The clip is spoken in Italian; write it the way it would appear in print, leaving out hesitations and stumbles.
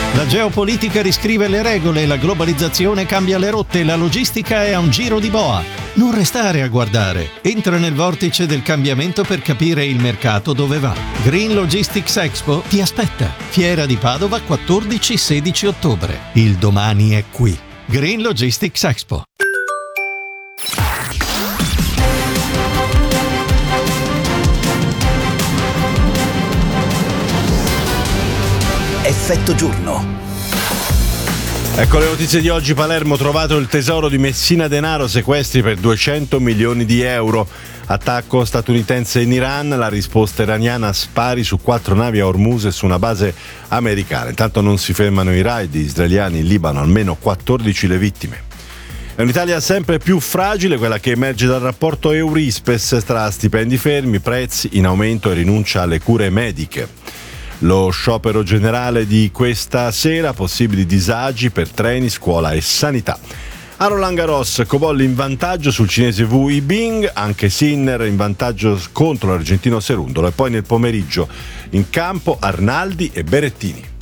La geopolitica riscrive le regole, la globalizzazione cambia le rotte, la logistica è a un giro di boa. Non restare a guardare. Entra nel vortice del cambiamento per capire il mercato dove va. Green Logistics Expo ti aspetta. Fiera di Padova 14-16 ottobre. Il domani è qui. Green Logistics Expo. Effetto giorno. Ecco le notizie di oggi. Palermo, trovato il tesoro di Messina Denaro, sequestri per 200 milioni di euro. Attacco statunitense in Iran, la risposta iraniana: spari su 4 navi a Hormuz e su una base americana. Intanto non si fermano i raid israeliani in Libano, almeno 14 le vittime. È un'Italia sempre più fragile quella che emerge dal rapporto Eurispes tra stipendi fermi, prezzi in aumento e rinuncia alle cure mediche. Lo sciopero generale di questa sera, possibili disagi per treni, scuola e sanità. A Roland Garros, Cobolli in vantaggio sul cinese Wu Yibing, anche Sinner in vantaggio contro l'argentino Cerundolo, e poi nel pomeriggio in campo Arnaldi e Berrettini.